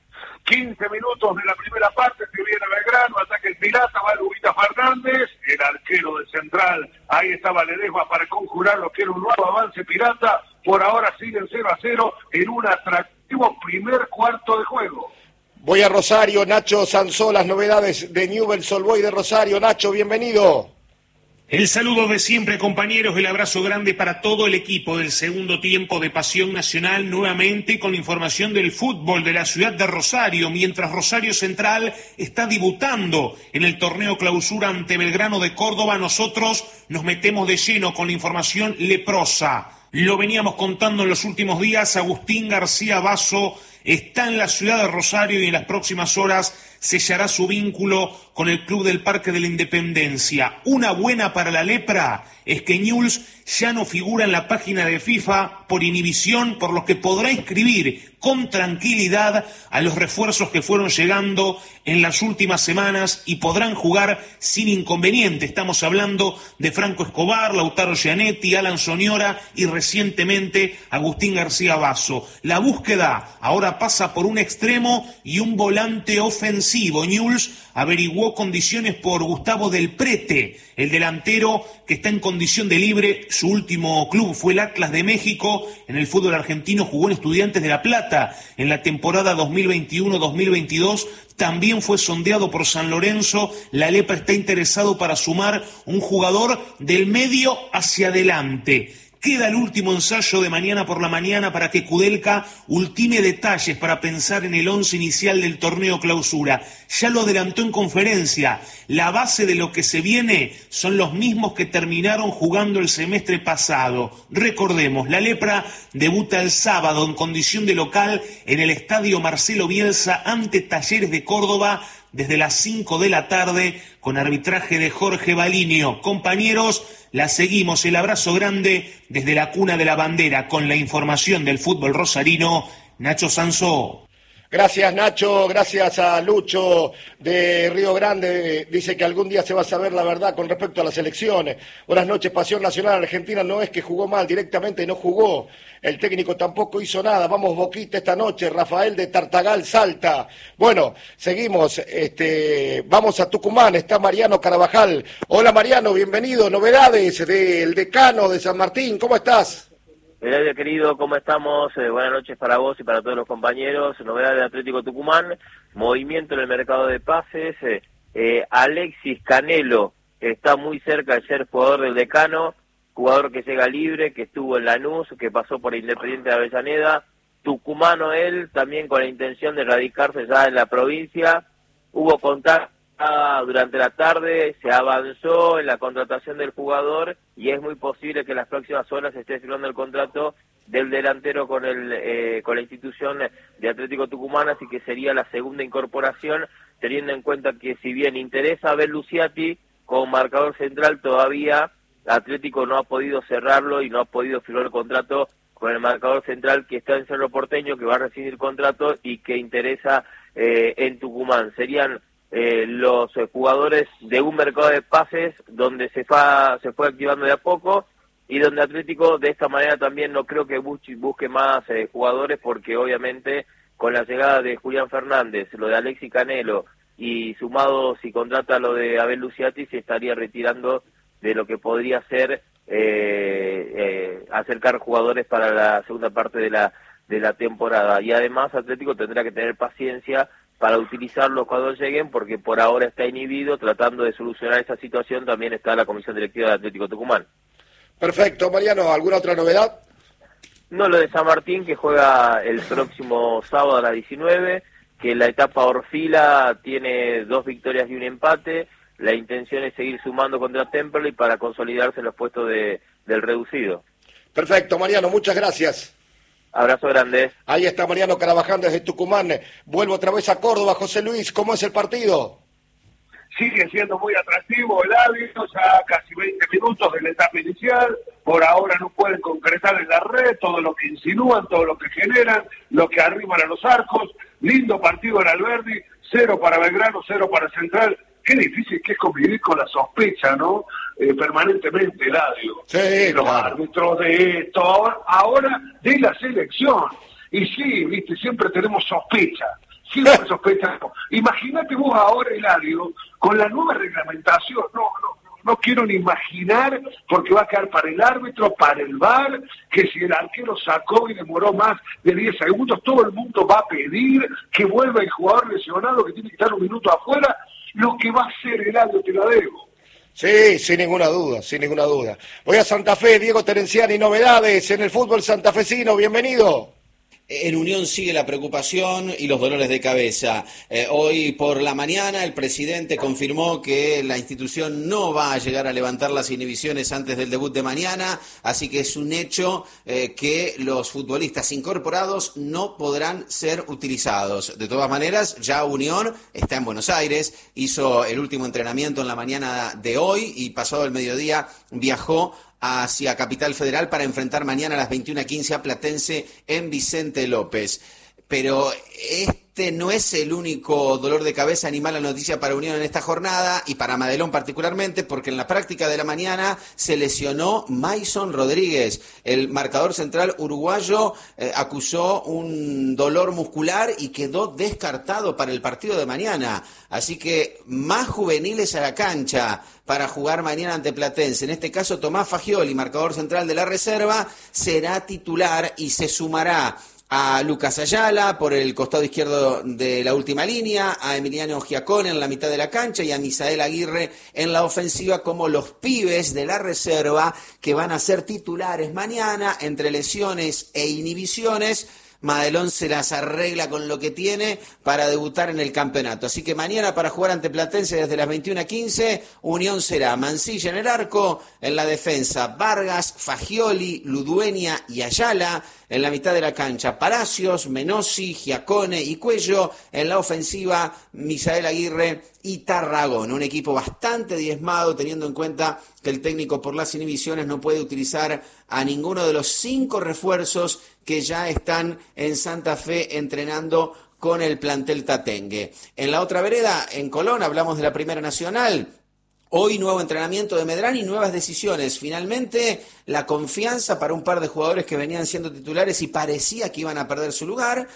15 minutos de la primera parte, se viene Belgrano, ataque el Pirata, va Lubita Fernández, el arquero de Central, ahí estaba Ledesma para conjurar lo que era un nuevo avance Pirata, por ahora siguen 0-0 en un atractivo primer cuarto de juego. Voy a Rosario, Nacho Sansó, las novedades de Newell's Old Boys de Rosario. Nacho, bienvenido. El saludo de siempre, compañeros, el abrazo grande para todo el equipo del segundo tiempo de Pasión Nacional, nuevamente con información del fútbol de la ciudad de Rosario, mientras Rosario Central está debutando en el torneo clausura ante Belgrano de Córdoba. Nosotros nos metemos de lleno con la información leprosa. Lo veníamos contando en los últimos días, Agustín García Basso está en la ciudad de Rosario y en las próximas horas sellará su vínculo con el Club del Parque de la Independencia. Una buena para la lepra es que Newell's ya no figura en la página de FIFA por inhibición, por lo que podrá inscribir con tranquilidad a los refuerzos que fueron llegando en las últimas semanas y podrán jugar sin inconveniente. Estamos hablando de Franco Escobar, Lautaro Gianetti, Alan Soñora y recientemente Agustín García Basso. La búsqueda ahora pasa por un extremo y un volante ofensivo. Newell's averiguó condiciones por Gustavo Del Prete, el delantero que está en condición de libre. Su último club fue el Atlas de México. En el fútbol argentino jugó en Estudiantes de La Plata. En la temporada 2021-2022 también fue sondeado por San Lorenzo. La lepra está interesado para sumar un jugador del medio hacia adelante. Queda el último ensayo de mañana por la mañana para que Kudelka ultime detalles para pensar en el 11 inicial del torneo clausura. Ya lo adelantó en conferencia. La base de lo que se viene son los mismos que terminaron jugando el semestre pasado. Recordemos, la Lepra debuta el sábado en condición de local en el Estadio Marcelo Bielsa ante Talleres de Córdoba desde las 5 de la tarde con arbitraje de Jorge Balinio. Compañeros, la seguimos, el abrazo grande desde la cuna de la bandera con la información del fútbol rosarino, Nacho Sansó. Gracias, Nacho, gracias a Lucho de Río Grande. Dice que algún día se va a saber la verdad con respecto a las elecciones. Buenas noches, Pasión Nacional. Argentina no es que jugó mal, directamente no jugó. El técnico tampoco hizo nada. Vamos Boquita esta noche. Rafael de Tartagal, Salta. Bueno, seguimos. Vamos a Tucumán. Está Mariano Carabajal. Hola, Mariano, bienvenido. Novedades del decano de San Martín. ¿Cómo estás? Eladio, querido, ¿cómo estamos? Buenas noches para vos y para todos los compañeros. Novedad de Atlético Tucumán, movimiento en el mercado de pases. Alexis Canelo está muy cerca de ser jugador del decano, jugador que llega libre, que estuvo en Lanús, que pasó por Independiente de Avellaneda. Tucumano él, también con la intención de radicarse ya en la provincia. Hubo contacto durante la tarde, se avanzó en la contratación del jugador y es muy posible que en las próximas horas se esté firmando el contrato del delantero con la institución de Atlético Tucumán, así que sería la segunda incorporación, teniendo en cuenta que si bien interesa a Abel Luciati como marcador central, todavía Atlético no ha podido cerrarlo y no ha podido firmar el contrato con el marcador central que está en Cerro Porteño, que va a recibir contrato y que interesa en Tucumán. Serían los jugadores de un mercado de pases donde se fue activando de a poco y donde Atlético de esta manera también no creo que busque más jugadores, porque obviamente con la llegada de Julián Fernández, lo de Alexis Canelo y sumado si contrata lo de Abel Luciati, se estaría retirando de lo que podría ser acercar jugadores para la segunda parte de la temporada. Y además Atlético tendrá que tener paciencia para utilizarlos cuando lleguen, porque por ahora está inhibido. Tratando de solucionar esa situación también está la comisión directiva de Atlético Tucumán. Perfecto, Mariano, ¿alguna otra novedad? No, lo de San Martín, que juega el próximo sábado a las 19, que la etapa Orfila tiene 2 victorias y un empate. La intención es seguir sumando contra Temperley para consolidarse en los puestos del reducido. Perfecto, Mariano, muchas gracias. Abrazo grande. Ahí está Mariano Carabajal desde Tucumán. Vuelvo otra vez a Córdoba. José Luis, ¿cómo es el partido? Sigue siendo muy atractivo el árbitro, ya casi 20 minutos de la etapa inicial. Por ahora no pueden concretar en la red todo lo que insinúan, todo lo que generan, lo que arriban a los arcos. Lindo partido en Alberdi, 0 para Belgrano, 0 para Central. Qué difícil que es convivir con la sospecha, ¿no? Permanentemente, Eladio. Sí, los árbitros de esto, ahora de la selección. Y sí, viste, siempre tenemos sospecha. Siempre sospechamos. Imagínate vos ahora, Eladio, con la nueva reglamentación. No quiero ni imaginar, porque va a quedar para el árbitro, para el VAR, que si el arquero sacó y demoró más de 10 segundos, todo el mundo va a pedir que vuelva el jugador lesionado que tiene que estar un minuto afuera. Lo que va a hacer Eladio, te la debo. Sí, sin ninguna duda, sin ninguna duda. Voy a Santa Fe, Diego Terenciani, novedades en el fútbol santafesino, bienvenido. En Unión sigue la preocupación y los dolores de cabeza. Hoy por la mañana el presidente confirmó que la institución no va a llegar a levantar las inhibiciones antes del debut de mañana, así que es un hecho que los futbolistas incorporados no podrán ser utilizados. De todas maneras, ya Unión está en Buenos Aires, hizo el último entrenamiento en la mañana de hoy y pasado el mediodía viajó hacia Capital Federal para enfrentar mañana a las 21:15 a Platense en Vicente López. Pero este no es el único dolor de cabeza ni mala noticia para Unión en esta jornada, y para Madelón particularmente, porque en la práctica de la mañana se lesionó Maison Rodríguez. El marcador central uruguayo acusó un dolor muscular y quedó descartado para el partido de mañana. Así que más juveniles a la cancha para jugar mañana ante Platense. En este caso, Tomás Fagioli, marcador central de la reserva, será titular y se sumará a Lucas Ayala por el costado izquierdo de la última línea, a Emiliano Giacone en la mitad de la cancha y a Misael Aguirre en la ofensiva como los pibes de la reserva que van a ser titulares mañana. Entre lesiones e inhibiciones, Madelón se las arregla con lo que tiene para debutar en el campeonato. Así que mañana para jugar ante Platense desde las 21:15, Unión será Mancilla en el arco, en la defensa Vargas, Fagioli, Ludueña y Ayala, en la mitad de la cancha Palacios, Menossi, Giacone y Cuello, en la ofensiva Misael Aguirre y Tarragón. Un equipo bastante diezmado teniendo en cuenta que el técnico por las inhibiciones no puede utilizar a ninguno de los 5 refuerzos que ya están en Santa Fe entrenando con el plantel tatengue. En la otra vereda, en Colón, hablamos de la Primera Nacional. Hoy nuevo entrenamiento de Medrán y nuevas decisiones. Finalmente, la confianza para un par de jugadores que venían siendo titulares y parecía que iban a perder su lugar.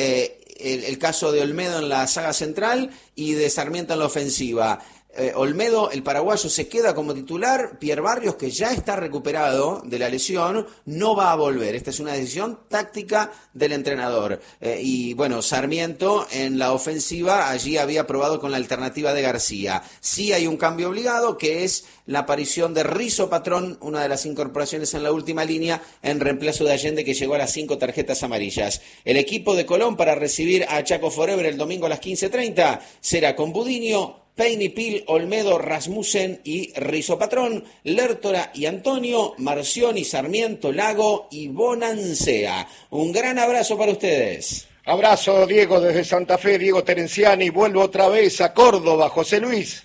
El caso de Olmedo en la saga central y de Sarmiento en la ofensiva. Olmedo, el paraguayo, se queda como titular. Pierre Barrios, que ya está recuperado de la lesión, no va a volver. Esta es una decisión táctica del entrenador. Y bueno, Sarmiento en la ofensiva, allí había probado con la alternativa de García. Sí hay un cambio obligado, que es la aparición de Rizo Patrón, una de las incorporaciones en la última línea, en reemplazo de Allende, que llegó a las 5 tarjetas amarillas. El equipo de Colón para recibir a Chaco Forever el domingo a las 15:30 será con Budiño, Peinipil, Olmedo, Rasmussen y Rizo Patrón, Lertora y Antonio, Marcioni, Sarmiento, Lago y Bonancea. Un gran abrazo para ustedes. Abrazo, Diego, desde Santa Fe, Diego Terenciani. Vuelvo otra vez a Córdoba, José Luis.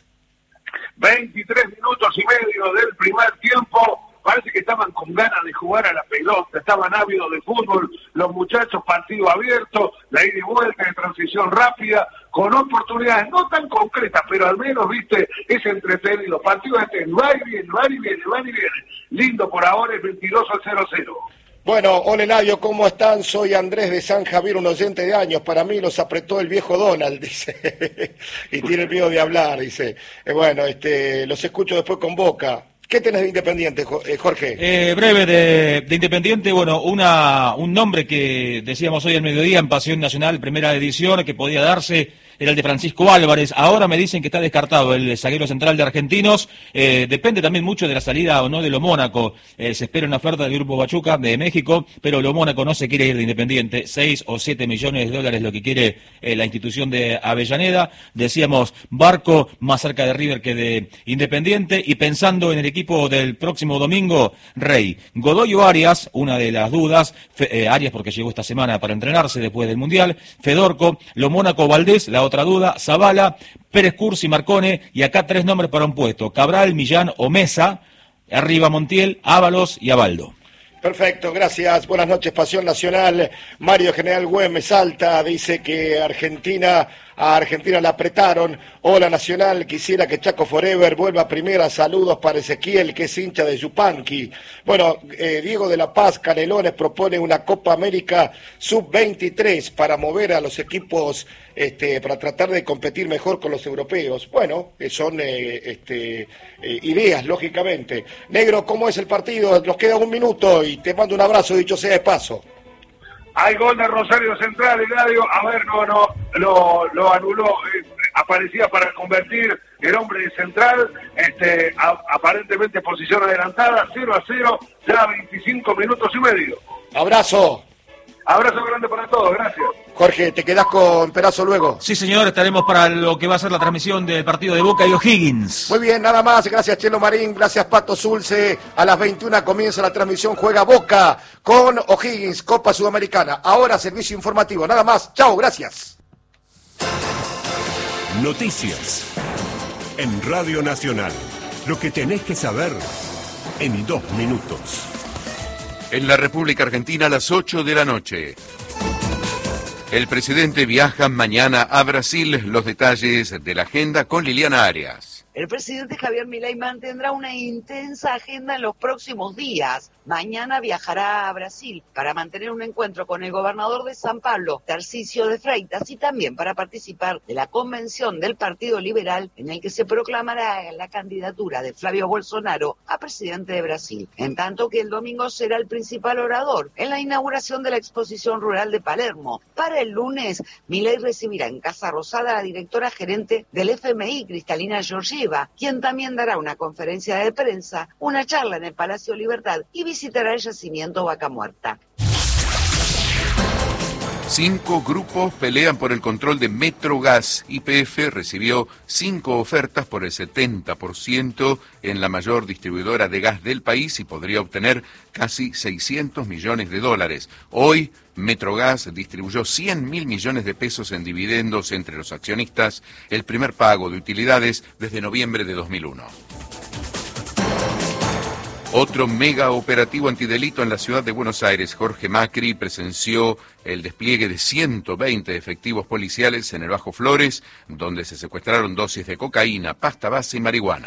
23 minutos y medio del primer tiempo. Parece que estaban con ganas de jugar a la pelota, estaban ávidos de fútbol, los muchachos, partido abierto, la ida y vuelta de transición rápida, con oportunidades no tan concretas, pero al menos, viste, es entretenido. Partido va y viene, va y viene, va y viene. Lindo por ahora, es 22-0-0. Bueno, hola Eladio, ¿cómo están? Soy Andrés de San Javier, un oyente de años. Para mí los apretó el viejo Donald, dice. Y tiene miedo de hablar, dice. Bueno, los escucho después con Boca. ¿Qué tenés de Independiente, Jorge? Breve de Independiente, bueno, un nombre que decíamos hoy al mediodía en Pasión Nacional, primera edición, que podía darse, era el de Francisco Álvarez. Ahora me dicen que está descartado el zaguero central de Argentinos. Depende también mucho de la salida o no de Lo Mónaco. Se espera una oferta del Grupo Pachuca de México, pero Lo Mónaco no se quiere ir de Independiente. 6 o 7 millones de dólares lo que quiere la institución de Avellaneda. Decíamos, Barco más cerca de River que de Independiente. Y pensando en el equipo del próximo domingo, Rey, Godoy o Arias, una de las dudas. Arias porque llegó esta semana para entrenarse después del Mundial. Fedorco, Lo Mónaco, Valdés, la otra duda, Zavala, Pérez Cursi, Marcone, y acá 3 nombres para un puesto: Cabral, Millán o Mesa, arriba Montiel, Ábalos y Abaldo. Perfecto, gracias. Buenas noches, Pasión Nacional. Mario General Güemes Salta dice que a Argentina la apretaron. Hola Nacional, quisiera que Chaco Forever vuelva a primera. Saludos para Ezequiel, que es hincha de Yupanqui. Bueno, Diego de la Paz Canelones propone una Copa América Sub-23 para mover a los equipos, para tratar de competir mejor con los europeos. Bueno, son ideas, lógicamente. Negro, ¿cómo es el partido? Nos queda 1 minuto y te mando un abrazo, dicho sea de paso. Hay gol de Rosario Central, Eladio. A ver, no, lo anuló. Aparecía para convertir el hombre de Central. Aparentemente posición adelantada, 0-0, ya 25 minutos y medio. Abrazo. Abrazo grande para todos, gracias. Jorge, ¿te quedás con Perazo luego? Sí, señor, estaremos para lo que va a ser la transmisión del partido de Boca y O'Higgins. Muy bien, nada más, gracias Chelo Marín, gracias Pato Zulce. A las 21 comienza la transmisión, juega Boca con O'Higgins, Copa Sudamericana. Ahora servicio informativo, nada más, chao, gracias. Noticias en Radio Nacional, lo que tenés que saber en 2 minutos. En la República Argentina a las 8 de la noche. El presidente viaja mañana a Brasil. Los detalles de la agenda con Liliana Arias. El presidente Javier Milei mantendrá una intensa agenda en los próximos días. Mañana viajará a Brasil para mantener un encuentro con el gobernador de San Pablo, Tarcísio de Freitas, y también para participar de la convención del Partido Liberal en el que se proclamará la candidatura de Flavio Bolsonaro a presidente de Brasil. En tanto que el domingo será el principal orador en la inauguración de la exposición rural de Palermo. Para el lunes, Milei recibirá en Casa Rosada a la directora gerente del FMI, Cristalina Georgieva, quien también dará una conferencia de prensa, una charla en el Palacio Libertad y visitará el yacimiento Vaca Muerta. 5 grupos pelean por el control de Metrogas. YPF recibió 5 ofertas por el 70% en la mayor distribuidora de gas del país y podría obtener casi 600 millones de dólares. Hoy, Metrogas distribuyó 100.000 millones de pesos en dividendos entre los accionistas, el primer pago de utilidades desde noviembre de 2001. Otro mega operativo antidelito en la ciudad de Buenos Aires. Jorge Macri presenció el despliegue de 120 efectivos policiales en el Bajo Flores, donde se secuestraron dosis de cocaína, pasta base y marihuana.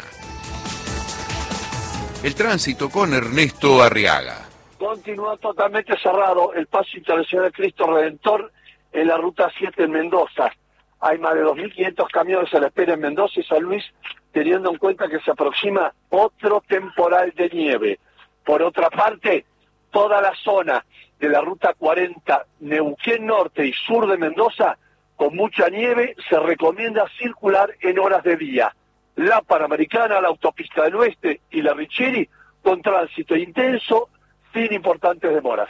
El tránsito con Ernesto Arriaga. Continúa totalmente cerrado el paso internacional Cristo Redentor en la ruta 7 en Mendoza. Hay más de 2.500 camiones a la espera en Mendoza y San Luis, teniendo en cuenta que se aproxima otro temporal de nieve. Por otra parte, toda la zona de la ruta 40, Neuquén Norte y sur de Mendoza, con mucha nieve, se recomienda circular en horas de día. La Panamericana, la Autopista del Oeste y la Richeri, con tránsito intenso, sin importantes demoras.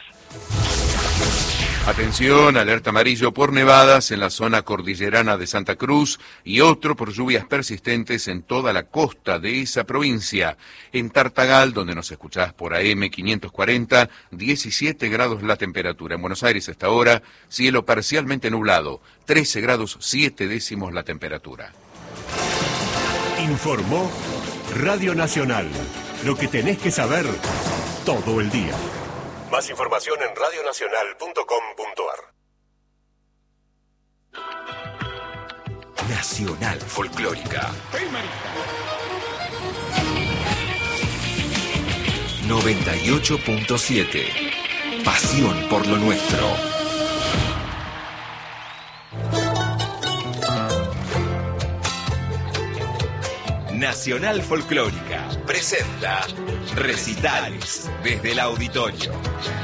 Atención, alerta amarillo por nevadas en la zona cordillerana de Santa Cruz y otro por lluvias persistentes en toda la costa de esa provincia. En Tartagal, donde nos escuchás por AM 540, 17 grados la temperatura. En Buenos Aires hasta ahora, cielo parcialmente nublado, 13 grados 7 décimos la temperatura. Informó Radio Nacional. Lo que tenés que saber todo el día. Más información en radionacional.com.ar. Nacional Folclórica. 98.7. Pasión por lo nuestro. Nacional Folclórica presenta recitales desde el auditorio.